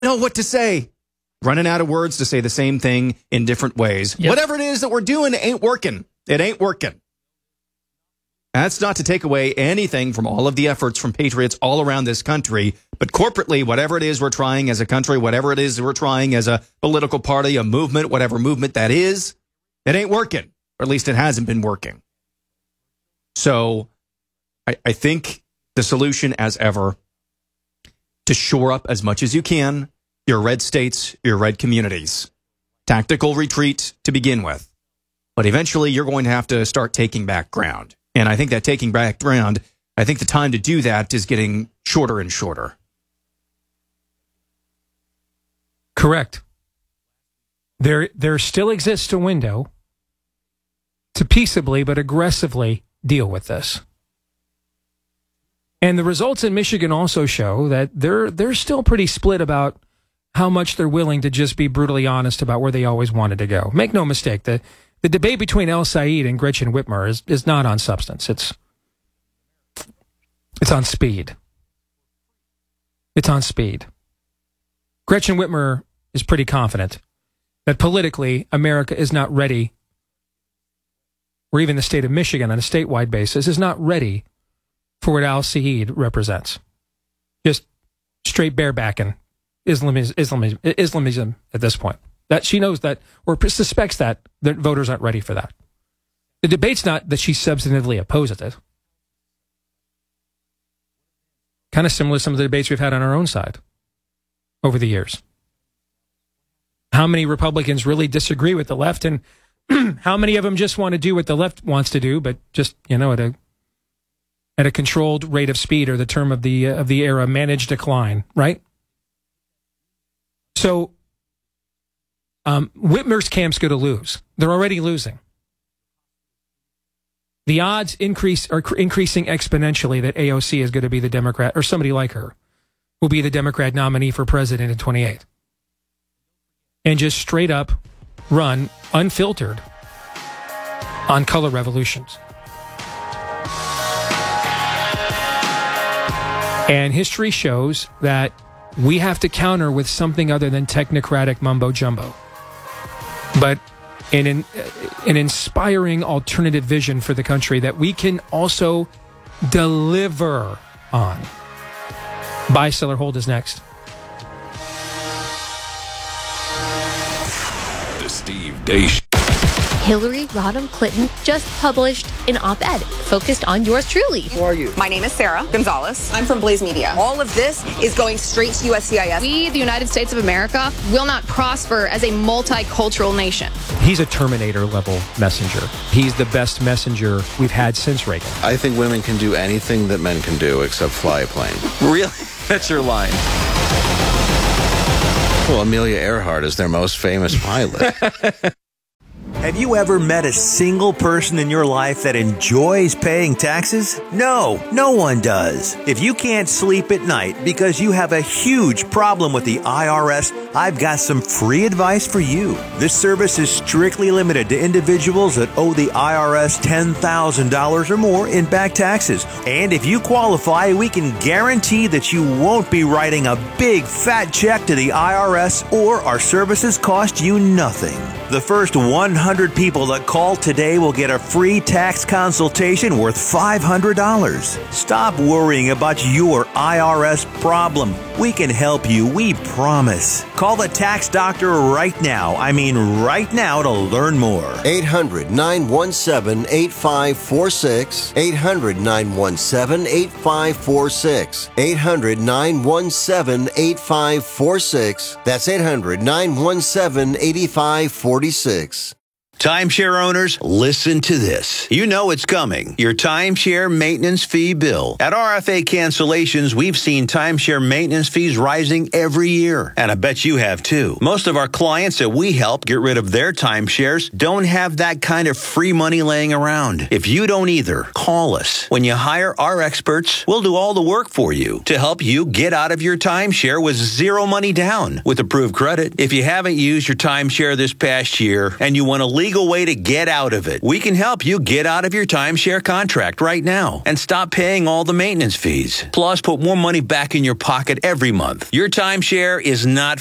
know what to say. Running out of words to say the same thing in different ways. Yep. Whatever it is that we're doing ain't working. It ain't working. That's not to take away anything from all of the efforts from patriots all around this country. But corporately, whatever it is we're trying as a country, whatever it is we're trying as a political party, a movement, whatever movement that is, it ain't working. Or at least it hasn't been working. So I think the solution, as ever, to shore up as much as you can your red states, your red communities. Tactical retreat to begin with. But eventually you're going to have to start taking back ground. And I think that taking back ground, I think the time to do that is getting shorter and shorter. Correct. There still exists a window to peaceably but aggressively deal with this. And the results in Michigan also show that they're still pretty split about how much they're willing to just be brutally honest about where they always wanted to go. Make no mistake, the debate between El Said and Gretchen Whitmer is not on substance. It's on speed. It's on speed. Gretchen Whitmer is pretty confident that politically America is not ready, or even the state of Michigan on a statewide basis is not ready for what Al Said represents. Just straight barebacking Islamism at this point. That she knows that, or suspects that voters aren't ready for that. The debate's not that she substantively opposes it. Kind of similar to some of the debates we've had on our own side over the years. How many Republicans really disagree with the left, and how many of them just want to do what the left wants to do, but just, at a controlled rate of speed, or the term of the era, managed decline, right? So Whitmer's camp's going to lose. They're already losing. The odds are increasing exponentially that AOC is going to be the Democrat, or somebody like her will be the Democrat nominee for president in 28. And just straight up run unfiltered on color revolutions. And history shows that we have to counter with something other than technocratic mumbo-jumbo. But an inspiring alternative vision for the country that we can also deliver on. Buy, sell, or hold is next. The Steve Deace Show. Hillary Rodham Clinton just published an op-ed focused on yours truly. Who are you? My name is Sarah Gonzalez. I'm from Blaze Media. All of this is going straight to USCIS. We, the United States of America, will not prosper as a multicultural nation. He's a Terminator-level messenger. He's the best messenger we've had since Reagan. I think women can do anything that men can do except fly a plane. Really? That's your line. Well, Amelia Earhart is their most famous pilot. Have you ever met a single person in your life that enjoys paying taxes? No, no one does. If you can't sleep at night because you have a huge problem with the IRS, I've got some free advice for you. This service is strictly limited to individuals that owe the IRS $10,000 or more in back taxes. And if you qualify, we can guarantee that you won't be writing a big fat check to the IRS, or our services cost you nothing. The first 100 people that call today will get a free tax consultation worth $500. Stop worrying about your IRS problem. We can help you, we promise. Call the tax doctor right now. I mean right now, to learn more. 800-917-8546. 800-917-8546. 800-917-8546. That's 800-917-8546. Timeshare owners, listen to this. You know it's coming. Your timeshare maintenance fee bill. At RFA Cancellations, we've seen timeshare maintenance fees rising every year. And I bet you have too. Most of our clients that we help get rid of their timeshares don't have that kind of free money laying around. If you don't either, call us. When you hire our experts, we'll do all the work for you to help you get out of your timeshare with zero money down with approved credit. If you haven't used your timeshare this past year and you want to legally legal way to get out of it. We can help you get out of your timeshare contract right now and stop paying all the maintenance fees. Plus, put more money back in your pocket every month. Your timeshare is not